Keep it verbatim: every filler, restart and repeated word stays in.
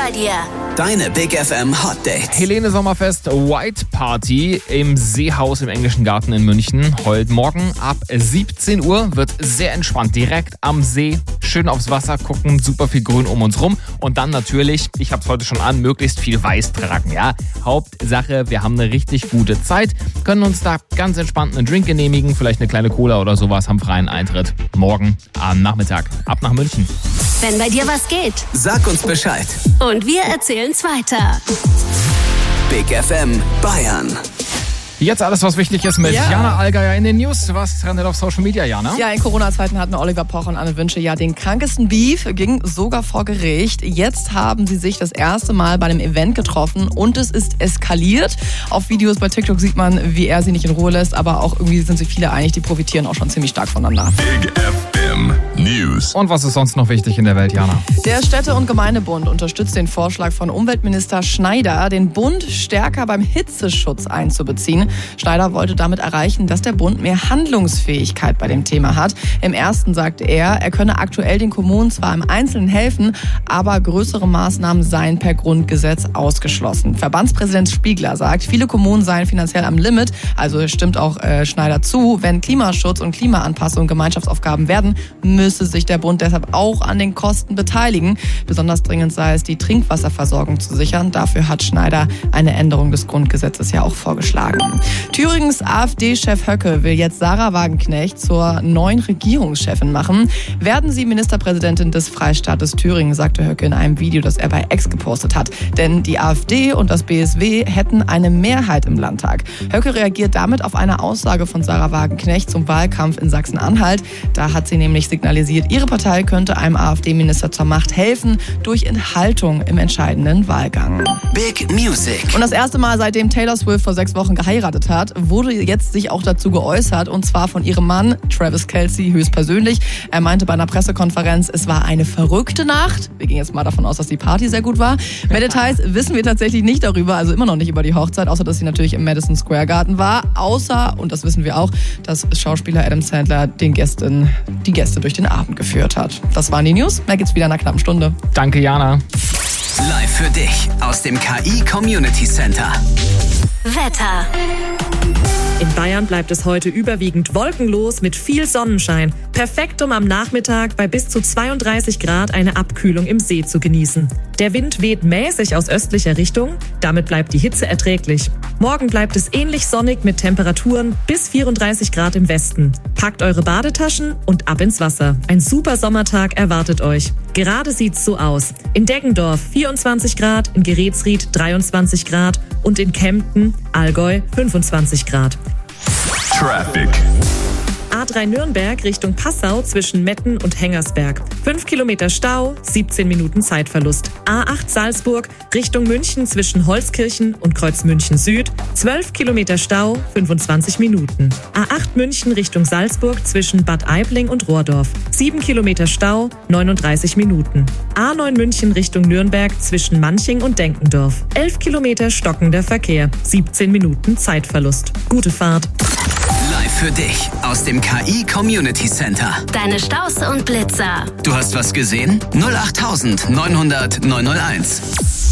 bei dir. Deine Big F M Hot Dates. Helene Sommerfest White Party im Seehaus im Englischen Garten in München. Heute Morgen ab siebzehn Uhr wird sehr entspannt. Direkt am See, schön aufs Wasser gucken, super viel Grün um uns rum. Und dann natürlich, ich hab's heute schon an, möglichst viel Weiß tragen. Ja? Hauptsache, wir haben eine richtig gute Zeit, können uns da ganz entspannt einen Drink genehmigen, vielleicht eine kleine Cola oder sowas, haben freien Eintritt. Morgen am Nachmittag ab nach München. Wenn bei dir was geht. Sag uns Bescheid. Und wir erzählen's weiter. Big F M Bayern. Jetzt alles, was wichtig ist mit Ja. Jana Allgeier in den News. Was trendet auf Social Media, Jana? Ja, in Corona-Zeiten hatten Oliver Pocher und Anne Wünsche ja den krankesten Beef, ging sogar vor Gericht. Jetzt haben sie sich das erste Mal bei einem Event getroffen und es ist eskaliert. Auf Videos bei TikTok sieht man, wie er sie nicht in Ruhe lässt, aber auch irgendwie sind sich viele einig, die profitieren auch schon ziemlich stark voneinander. Big F M News. Und was ist sonst noch wichtig in der Welt, Jana? Der Städte- und Gemeindebund unterstützt den Vorschlag von Umweltminister Schneider, den Bund stärker beim Hitzeschutz einzubeziehen. Schneider wollte damit erreichen, dass der Bund mehr Handlungsfähigkeit bei dem Thema hat. Im ersten sagte er, er könne aktuell den Kommunen zwar im Einzelnen helfen, aber größere Maßnahmen seien per Grundgesetz ausgeschlossen. Verbandspräsident Spiegler sagt, viele Kommunen seien finanziell am Limit, also stimmt auch äh, Schneider zu. Wenn Klimaschutz und Klimaanpassung Gemeinschaftsaufgaben werden, müsse sich der Bund deshalb auch an den Kosten beteiligen. Besonders dringend sei es, die Trinkwasserversorgung zu sichern. Dafür hat Schneider eine Änderung des Grundgesetzes ja auch vorgeschlagen. Thüringens AfD-Chef Höcke will jetzt Sarah Wagenknecht zur neuen Regierungschefin machen. Werden Sie Ministerpräsidentin des Freistaates Thüringen, sagte Höcke in einem Video, das er bei X gepostet hat. Denn die AfD und das B S W hätten eine Mehrheit im Landtag. Höcke reagiert damit auf eine Aussage von Sarah Wagenknecht zum Wahlkampf in Sachsen-Anhalt. Da hat sie nämlich signalisiert, ihre Partei könnte einem AfD-Minister zur Macht helfen durch Enthaltung im entscheidenden Wahlgang. Big Music. Und das erste Mal, seitdem Taylor Swift vor sechs Wochen geheiratet hat, wurde jetzt sich auch dazu geäußert, und zwar von ihrem Mann, Travis Kelce, höchstpersönlich. Er meinte bei einer Pressekonferenz, es war eine verrückte Nacht. Wir gehen jetzt mal davon aus, dass die Party sehr gut war. Mehr Details wissen wir tatsächlich nicht darüber, also immer noch nicht über die Hochzeit, außer dass sie natürlich im Madison Square Garden war. Außer, und das wissen wir auch, dass Schauspieler Adam Sandler den Gästen, die Gäste durch den Abend geführt hat. Das waren die News. Mehr gibt's wieder in einer knappen Stunde. Danke, Jana. Live für dich aus dem K I Community Center. Wetter. In Bayern bleibt es heute überwiegend wolkenlos mit viel Sonnenschein. Perfekt, um am Nachmittag bei bis zu zweiunddreißig Grad eine Abkühlung im See zu genießen. Der Wind weht mäßig aus östlicher Richtung, damit bleibt die Hitze erträglich. Morgen bleibt es ähnlich sonnig mit Temperaturen bis vierunddreißig Grad im Westen. Packt eure Badetaschen und ab ins Wasser. Ein super Sommertag erwartet euch. Gerade sieht's so aus. In Deggendorf vierundzwanzig Grad, in Gerätsried dreiundzwanzig Grad und in Kempten, Allgäu fünfundzwanzig Grad. Traffic. A drei Nürnberg Richtung Passau zwischen Metten und Hengersberg. fünf Kilometer Stau, siebzehn Minuten Zeitverlust. A acht Salzburg Richtung München zwischen Holzkirchen und Kreuz München Süd. zwölf Kilometer Stau, fünfundzwanzig Minuten. A acht München Richtung Salzburg zwischen Bad Aibling und Rohrdorf. sieben Kilometer Stau, neununddreißig Minuten. A neun München Richtung Nürnberg zwischen Manching und Denkendorf. elf Kilometer stockender Verkehr, siebzehn Minuten Zeitverlust. Gute Fahrt. Live für dich aus dem K I Community Center. Deine Staus und Blitzer. Du hast was gesehen? null acht neunhundert neunhunderteins.